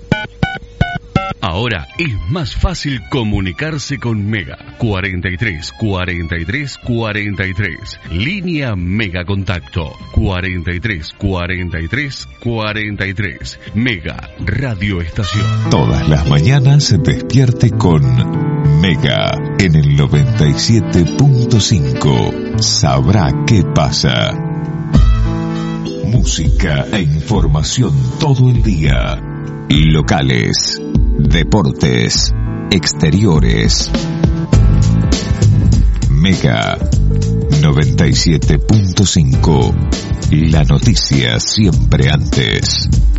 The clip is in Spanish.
Ahora es más fácil comunicarse con Mega. 43 43 43. Línea Mega Contacto. 43 43 43. Mega Radio Estación. Todas las mañanas despierte con Mega en el 97.5. Sabrá qué pasa. Música e información todo el día. Locales, deportes, exteriores. Mega 97.5. La noticia siempre antes.